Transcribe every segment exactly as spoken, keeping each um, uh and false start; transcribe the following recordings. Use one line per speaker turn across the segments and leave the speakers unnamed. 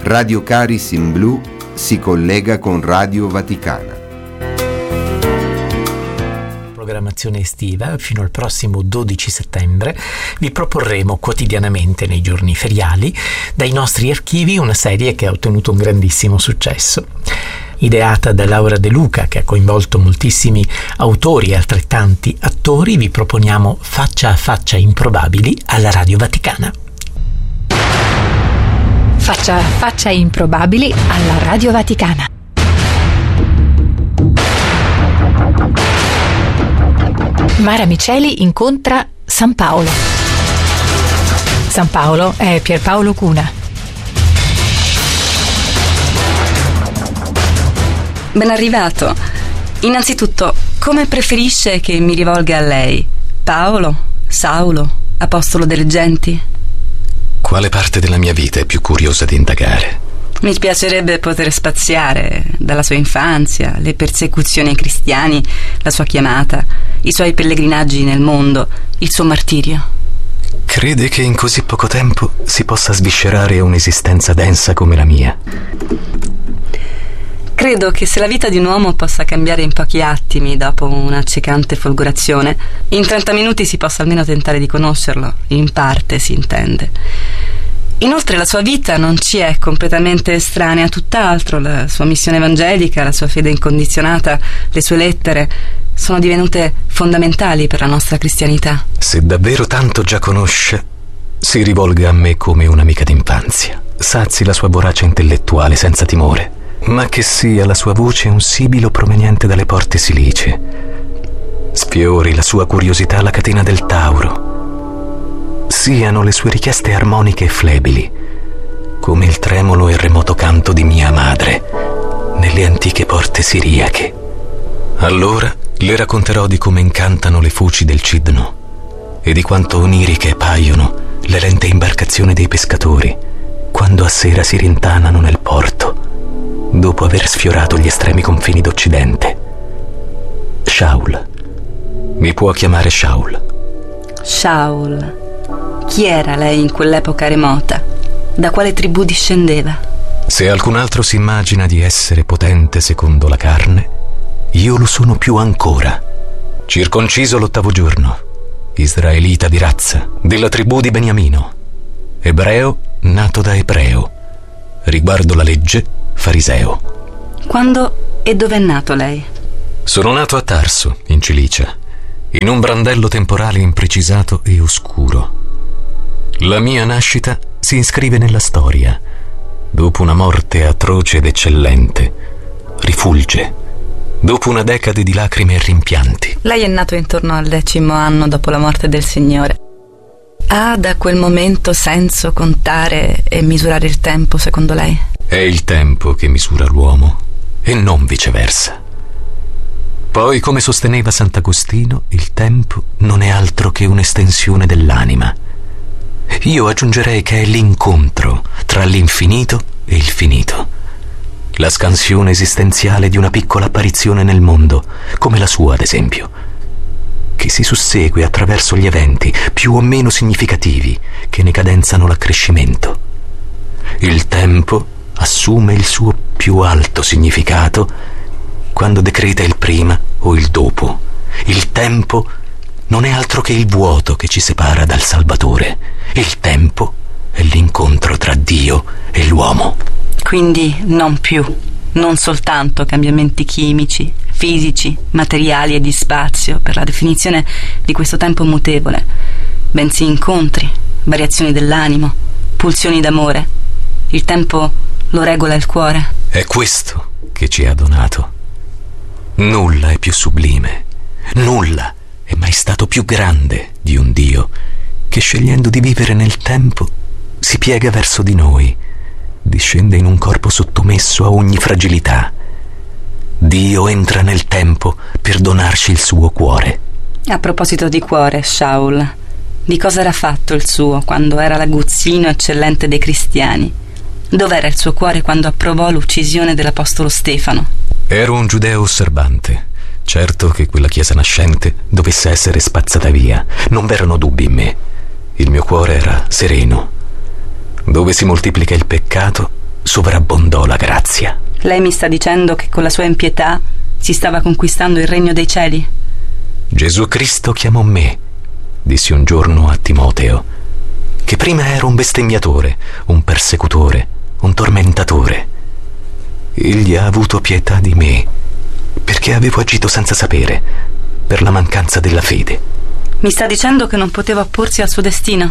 Radio Caris in Blu si collega con Radio Vaticana.
Programmazione estiva fino al prossimo dodici settembre vi proporremo quotidianamente nei giorni feriali dai nostri archivi una serie che ha ottenuto un grandissimo successo. Ideata da Laura De Luca, che ha coinvolto moltissimi autori e altrettanti attori, vi proponiamo Faccia a faccia improbabili alla Radio Vaticana.
Faccia a faccia improbabili alla Radio Vaticana. Mara Miceli incontra San Paolo. San Paolo è Pierpaolo Cuna.
Ben arrivato. Innanzitutto, come preferisce che mi rivolga a lei? Paolo? Saulo? Apostolo delle genti?
Quale parte della mia vita è più curiosa di indagare?
Mi piacerebbe poter spaziare dalla sua infanzia, le persecuzioni ai cristiani, la sua chiamata, i suoi pellegrinaggi nel mondo, il suo martirio.
Crede che in così poco tempo si possa sviscerare un'esistenza densa come la mia?
Credo che se la vita di un uomo possa cambiare in pochi attimi dopo un'accecante folgorazione, in trenta minuti si possa almeno tentare di conoscerlo, in parte si intende. Inoltre la sua vita non ci è completamente estranea, tutt'altro. La sua missione evangelica, la sua fede incondizionata, le sue lettere sono divenute fondamentali per la nostra cristianità.
Se davvero tanto già conosce, si rivolga a me come un'amica d'infanzia. Sazi la sua vorace intellettuale senza timore, ma che sia la sua voce un sibilo proveniente dalle porte silicie. Sfiori la sua curiosità la catena del Tauro. Siano le sue richieste armoniche e flebili, come il tremolo e remoto canto di mia madre nelle antiche porte siriache. Allora le racconterò di come incantano le foci del Cidno e di quanto oniriche paiono le lente imbarcazioni dei pescatori quando a sera si rintanano nel porto dopo aver sfiorato gli estremi confini d'Occidente. Shaul. Mi può chiamare Shaul.
Shaul. Chi era lei in quell'epoca remota? Da quale tribù discendeva?
Se alcun altro si immagina di essere potente secondo la carne, io lo sono più ancora. Circonciso l'ottavo giorno, israelita di razza, della tribù di Beniamino, ebreo nato da ebreo, riguardo la legge, fariseo.
Quando e dove è nato lei?
Sono nato a Tarso, in Cilicia, in un brandello temporale imprecisato e oscuro. La mia nascita si iscrive nella storia. Dopo una morte atroce ed eccellente, rifulge. Dopo una decade di lacrime e rimpianti.
Lei è nato intorno al decimo anno dopo la morte del Signore. Ha da quel momento senso contare e misurare il tempo, secondo lei?
È il tempo che misura l'uomo e non viceversa. Poi, come sosteneva Sant'Agostino, il tempo non è altro che un'estensione dell'anima. Io aggiungerei che è l'incontro tra l'infinito e il finito, la scansione esistenziale di una piccola apparizione nel mondo, come la sua ad esempio, che si sussegue attraverso gli eventi più o meno significativi che ne cadenzano l'accrescimento. Il tempo assume il suo più alto significato quando decreta il prima o il dopo. Il tempo non è altro che il vuoto che ci separa dal Salvatore. Il tempo è l'incontro tra Dio e l'uomo.
Quindi non più, non soltanto cambiamenti chimici, fisici, materiali e di spazio per la definizione di questo tempo mutevole, bensì incontri, variazioni dell'animo, pulsioni d'amore. Il tempo lo regola il cuore.
È questo che ci ha donato. Nulla è più sublime, nulla è mai stato più grande di un Dio che, scegliendo di vivere nel tempo, si piega verso di noi, discende in un corpo sottomesso a ogni fragilità. Dio entra nel tempo per donarci il suo cuore.
A proposito di cuore, Shaul, di cosa era fatto il suo quando era l'aguzzino eccellente dei cristiani? Dov'era il suo cuore quando approvò l'uccisione dell'apostolo Stefano?
Ero un giudeo osservante. Certo che quella chiesa nascente dovesse essere spazzata via. Non v'erano dubbi in me. Il mio cuore era sereno. Dove si moltiplica il peccato, sovrabbondò la grazia.
Lei mi sta dicendo che con la sua impietà si stava conquistando il regno dei cieli?
Gesù Cristo chiamò me, dissi un giorno a Timoteo, che prima ero un bestemmiatore, un persecutore, un tormentatore. Egli ha avuto pietà di me, perché avevo agito senza sapere, per la mancanza della fede.
Mi sta dicendo che non poteva opporsi al suo destino?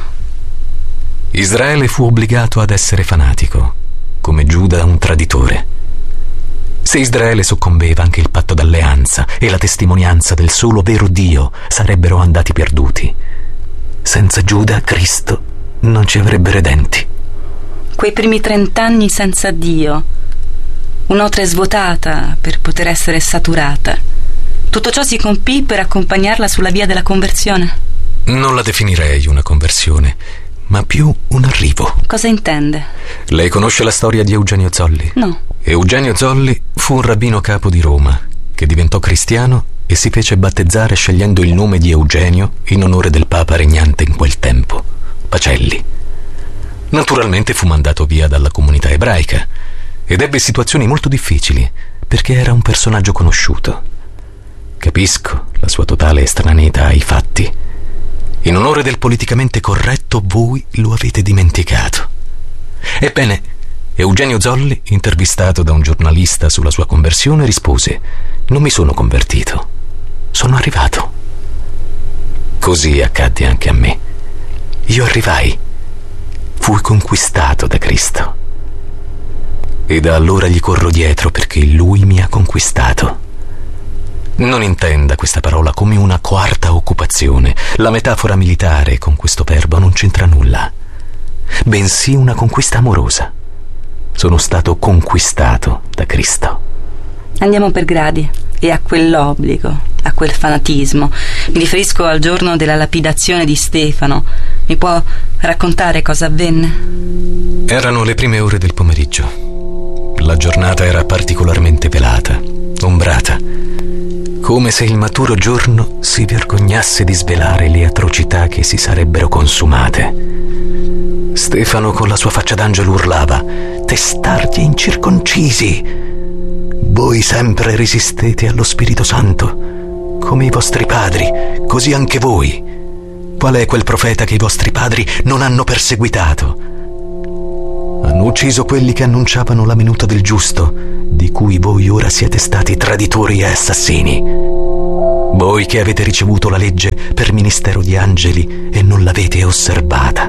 Israele fu obbligato ad essere fanatico, come Giuda un traditore. Se Israele soccombeva, anche il patto d'alleanza e la testimonianza del solo vero Dio sarebbero andati perduti. Senza Giuda, Cristo non ci avrebbe redenti.
Quei primi trent'anni senza Dio, un'otre svuotata per poter essere saturata, tutto ciò si compì per accompagnarla sulla via della conversione?
Non la definirei una conversione, ma più un arrivo.
Cosa intende?
Lei conosce la storia di Eugenio Zolli?
No.
Eugenio Zolli fu un rabbino capo di Roma che diventò cristiano e si fece battezzare scegliendo il nome di Eugenio in onore del papa regnante in quel tempo, Pacelli. Naturalmente fu mandato via dalla comunità ebraica ed ebbe situazioni molto difficili perché era un personaggio conosciuto. Capisco la sua totale estraneità ai fatti. In onore del politicamente corretto voi lo avete dimenticato. Ebbene, Eugenio Zolli, intervistato da un giornalista sulla sua conversione, rispose: non mi sono convertito, sono arrivato. Così accadde anche a me. Io arrivai, fui conquistato da Cristo. E da allora gli corro dietro perché Lui mi ha conquistato. Non intenda questa parola come una quarta occupazione. La metafora militare con questo verbo non c'entra nulla, bensì una conquista amorosa. Sono stato conquistato da Cristo.
Andiamo per gradi e a quell'obbligo, a quel fanatismo. Mi riferisco al giorno della lapidazione di Stefano. Mi può raccontare cosa avvenne?
Erano le prime ore del pomeriggio. La giornata era particolarmente velata, ombrata, come se il maturo giorno si vergognasse di svelare le atrocità che si sarebbero consumate. Stefano con la sua faccia d'angelo urlava: testardi incirconcisi! Voi sempre resistete allo Spirito Santo, come i vostri padri, così anche voi. Qual è quel profeta che i vostri padri non hanno perseguitato? Hanno ucciso quelli che annunciavano la venuta del giusto, di cui voi ora siete stati traditori e assassini. Voi che avete ricevuto la legge per ministero di angeli e non l'avete osservata.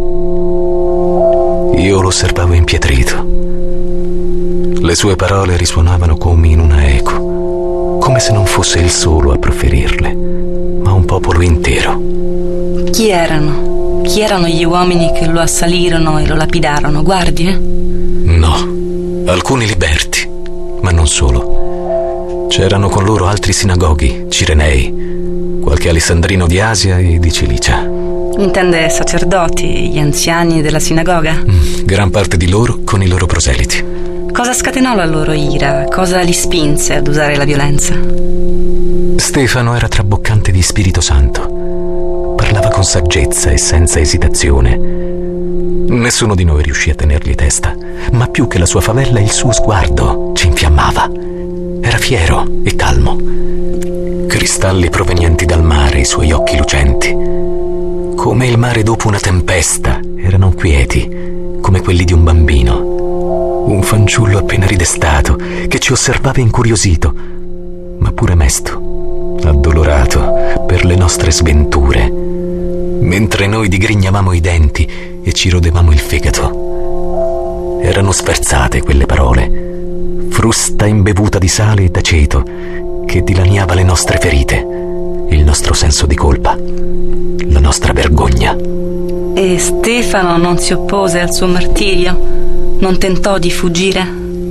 Io lo osservavo impietrito. Le sue parole risuonavano come in una eco, come se non fosse il solo a proferirle, ma un popolo intero.
Chi erano? Chi erano gli uomini che lo assalirono e lo lapidarono? Guardi, eh?
No, alcuni liberti, ma non solo. C'erano con loro altri sinagoghi, cirenei, qualche alessandrino di Asia e di Cilicia.
Intende sacerdoti, gli anziani della sinagoga?
Mm, gran parte di loro con i loro proseliti.
Cosa scatenò la loro ira? Cosa li spinse ad usare la violenza?
Stefano era traboccante di Spirito Santo. Parlava con saggezza e senza esitazione. Nessuno di noi riuscì a tenergli testa, ma più che la sua favella il suo sguardo ci infiammava. Era fiero e calmo. Cristalli provenienti dal mare, i suoi occhi lucenti. Come il mare dopo una tempesta, erano quieti, come quelli di un bambino. Un fanciullo appena ridestato, che ci osservava incuriosito, ma pure mesto, addolorato per le nostre sventure, mentre noi digrignavamo i denti e ci rodevamo il fegato. Erano sferzate quelle parole, frusta imbevuta di sale e d'aceto, che dilaniava le nostre ferite, il nostro senso di colpa, la nostra vergogna.
E Stefano non si oppose al suo martirio? Non tentò di fuggire?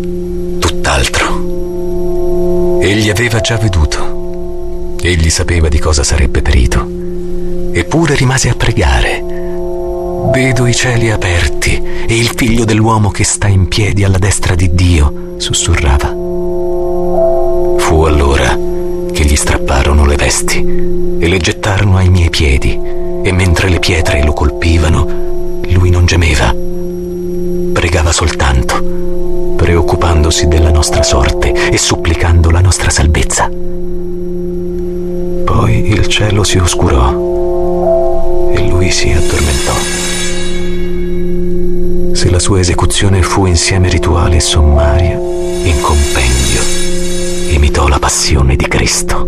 Tutt'altro. Egli aveva già veduto. Egli sapeva di cosa sarebbe perito. Eppure rimase a pregare. Vedo i cieli aperti e il figlio dell'uomo che sta in piedi alla destra di Dio, sussurrava. Fu allora che gli strapparono le vesti e le gettarono ai miei piedi, e mentre le pietre lo colpivano, lui non gemeva. Pregava soltanto, occupandosi della nostra sorte e supplicando la nostra salvezza. Poi il cielo si oscurò e lui si addormentò. Se la sua esecuzione fu insieme rituale e sommaria, in compendio imitò la passione di Cristo.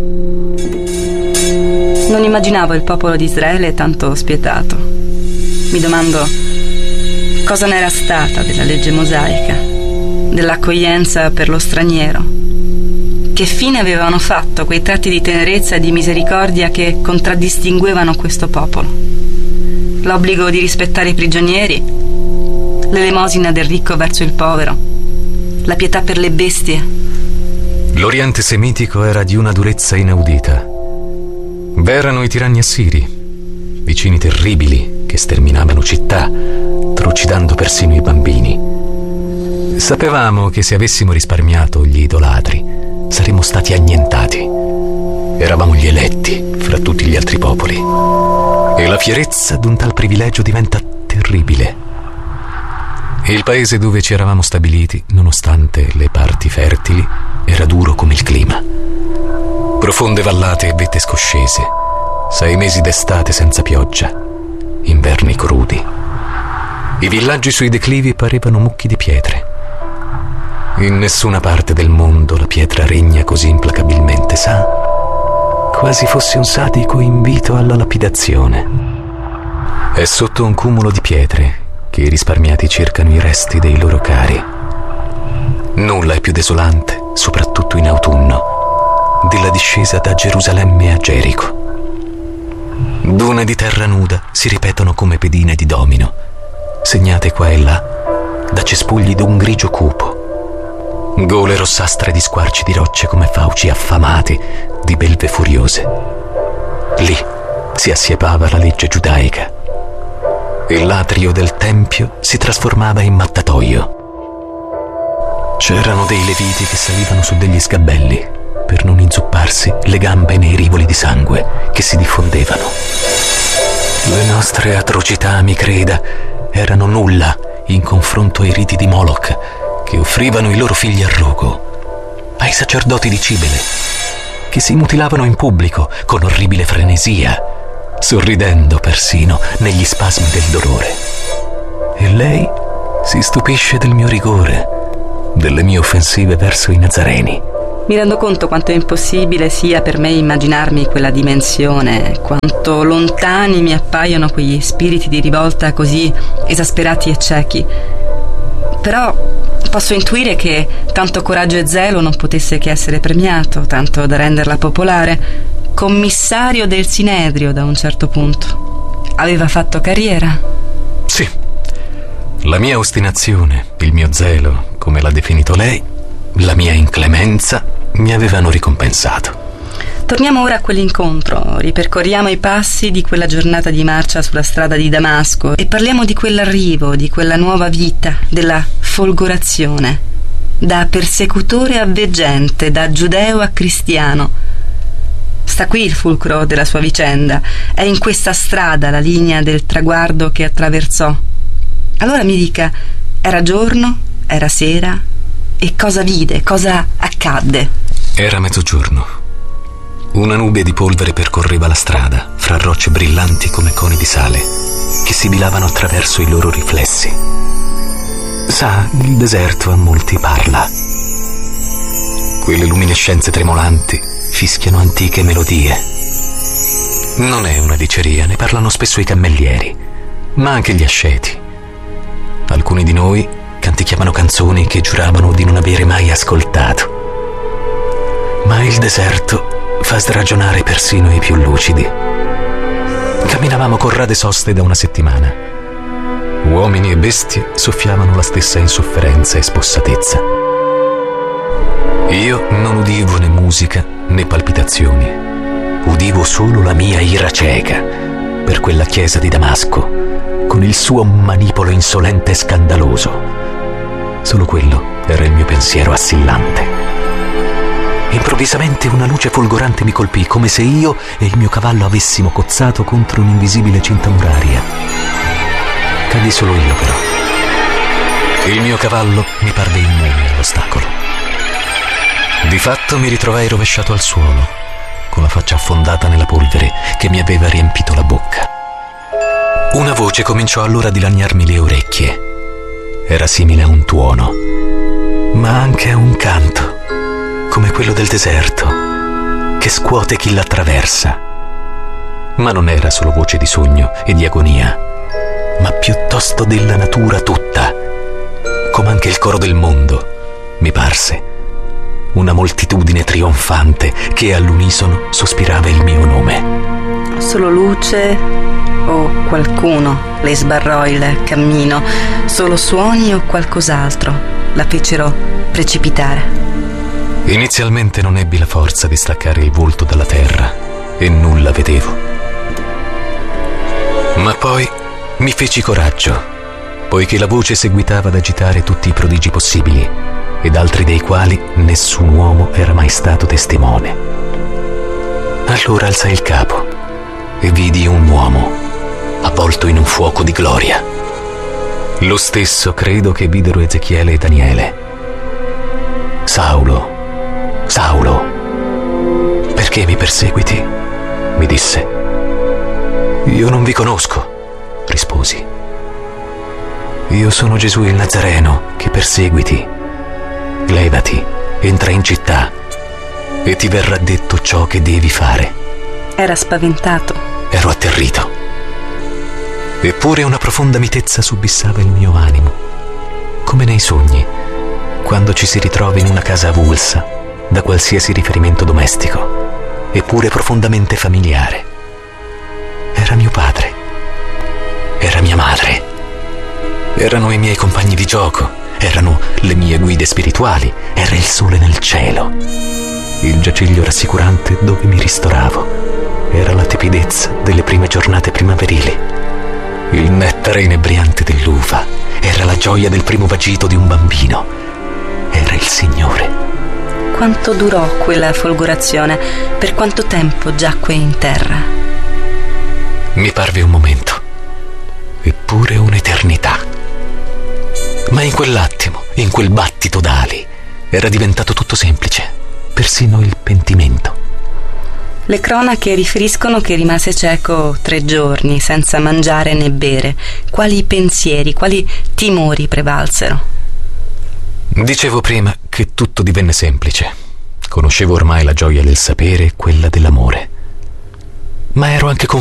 Non immaginavo il popolo di Israele tanto spietato. Mi domando cosa n'era stata della legge mosaica, dell'accoglienza per lo straniero. Che fine avevano fatto quei tratti di tenerezza e di misericordia che contraddistinguevano questo popolo? L'obbligo di rispettare i prigionieri, l'elemosina del ricco verso il povero, la pietà per le bestie.
L'Oriente semitico era di una durezza inaudita. V'erano i tiranni assiri, vicini terribili che sterminavano città, trucidando persino i bambini. Sapevamo che se avessimo risparmiato gli idolatri saremmo stati annientati. Eravamo gli eletti fra tutti gli altri popoli. E la fierezza d'un tal privilegio diventa terribile. Il paese dove ci eravamo stabiliti, nonostante le parti fertili, era duro come il clima. Profonde vallate e vette scoscese, sei mesi d'estate senza pioggia, inverni crudi. I villaggi sui declivi parevano mucchi di pietre. In nessuna parte del mondo la pietra regna così implacabilmente, sa? Quasi fosse un sadico invito alla lapidazione. È sotto un cumulo di pietre che i risparmiati cercano i resti dei loro cari. Nulla è più desolante, soprattutto in autunno, della discesa da Gerusalemme a Gerico. Dune di terra nuda si ripetono come pedine di domino, segnate qua e là da cespugli d'un grigio cupo, gole rossastre di squarci di rocce come fauci affamati di belve furiose. Lì si assiepava la legge giudaica e l'atrio del tempio si trasformava in mattatoio. C'erano dei leviti che salivano su degli sgabelli per non inzupparsi le gambe nei rivoli di sangue che si diffondevano. Le nostre atrocità, mi creda, erano nulla in confronto ai riti di Moloch che offrivano i loro figli al rogo, ai sacerdoti di Cibele che si mutilavano in pubblico con orribile frenesia, sorridendo persino negli spasmi del dolore. E lei si stupisce del mio rigore, delle mie offensive verso i Nazareni.
Mi rendo conto quanto impossibile sia per me immaginarmi quella dimensione, quanto lontani mi appaiono quegli spiriti di rivolta così esasperati e ciechi. Però posso intuire che tanto coraggio e zelo non potesse che essere premiato, tanto da renderla popolare. Commissario del Sinedrio da un certo punto. Aveva fatto carriera?
Sì. La mia ostinazione, il mio zelo, come l'ha definito lei, la mia inclemenza mi avevano ricompensato.
Torniamo ora a quell'incontro, ripercorriamo i passi di quella giornata di marcia sulla strada di Damasco e parliamo di quell'arrivo, di quella nuova vita, della folgorazione, da persecutore a veggente, da giudeo a cristiano. Sta qui il fulcro della sua vicenda, è in questa strada la linea del traguardo che attraversò. Allora mi dica, era giorno, era sera, e cosa vide, cosa accadde?
Era mezzogiorno. Una nube di polvere percorreva la strada, fra rocce brillanti come coni di sale, che sibilavano attraverso i loro riflessi. Sa, il deserto a molti parla. Quelle luminescenze tremolanti fischiano antiche melodie. Non è una diceria, ne parlano spesso i cammellieri, ma anche gli asceti. Alcuni di noi canticchiavano canzoni che giuravano di non avere mai ascoltato. Ma il deserto fa sragionare persino i più lucidi. Camminavamo con rade soste da una settimana. Uomini e bestie soffiavano la stessa insofferenza e spossatezza. Io non udivo né musica né palpitazioni. Udivo solo la mia ira cieca per quella chiesa di Damasco, con il suo manipolo insolente e scandaloso. Solo quello era il mio pensiero assillante. Improvvisamente una luce folgorante mi colpì, come se io e il mio cavallo avessimo cozzato contro un'invisibile cinta muraria. Cadì solo io, però. Il mio cavallo mi parve immune all'ostacolo. Di fatto mi ritrovai rovesciato al suolo, con la faccia affondata nella polvere che mi aveva riempito la bocca. Una voce cominciò allora a dilaniarmi le orecchie. Era simile a un tuono, ma anche a un canto, come quello del deserto, che scuote chi l'attraversa. Ma non era solo voce di sogno e di agonia, ma piuttosto della natura tutta, come anche il coro del mondo, mi parse. Una moltitudine trionfante che all'unisono sospirava il mio nome.
Solo luce o qualcuno le sbarrò il cammino? Solo suoni o qualcos'altro la fecero precipitare?
Inizialmente non ebbi la forza di staccare il volto dalla terra e nulla vedevo. Ma poi mi feci coraggio, poiché la voce seguitava ad agitare tutti i prodigi possibili, ed altri dei quali nessun uomo era mai stato testimone. Allora alzai il capo e vidi un uomo avvolto in un fuoco di gloria. Lo stesso credo che videro Ezechiele e Daniele. Saulo, Saulo, perché mi perseguiti? Mi disse. Io non vi conosco, risposi. Io sono Gesù il Nazareno che perseguiti. Levati, entra in città e ti verrà detto ciò che devi fare.
Era spaventato.
Ero atterrito. Eppure una profonda mitezza subissava il mio animo, come nei sogni, quando ci si ritrova in una casa avulsa da qualsiasi riferimento domestico, eppure profondamente familiare. Era mio padre, era mia madre, erano i miei compagni di gioco, erano le mie guide spirituali, era il sole nel cielo, il giaciglio rassicurante dove mi ristoravo, era la tepidezza delle prime giornate primaverili, il nettare inebriante dell'uva, era la gioia del primo vagito di un bambino, era il Signore.
Quanto durò quella folgorazione? Per quanto tempo giacque in terra?
Mi parve un momento, eppure un'eternità. Ma in quell'attimo, in quel battito d'ali, era diventato tutto semplice, persino il pentimento.
Le cronache riferiscono che rimase cieco tre giorni, senza mangiare né bere. Quali pensieri, quali timori prevalsero?
Dicevo prima che tutto divenne semplice. Conoscevo ormai la gioia del sapere e quella dell'amore. Ma ero anche confuso.